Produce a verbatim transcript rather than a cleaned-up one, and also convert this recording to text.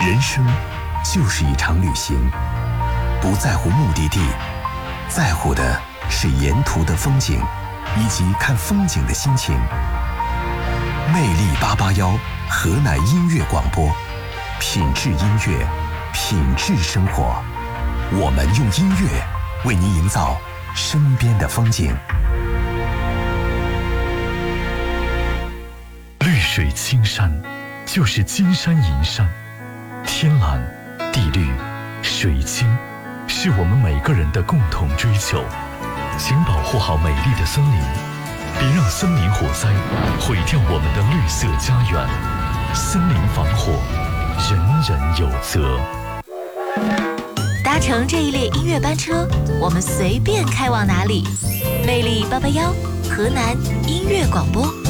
人生就是一场旅行，不在乎目的地，在乎的是沿途的风景，以及看风景的心情。魅力八八幺河南音乐广播，品质音乐，品质生活。我们用音乐为您营造身边的风景。 绿水青山，就是金山银山。天蓝、地绿、水清，是我们每个人的共同追求。请保护好美丽的森林，别让森林火灾毁掉我们的绿色家园。森林防火，人人有责。 搭乘这一列音乐班车，我们随便开往哪里。魅力八八幺，河南音乐广播。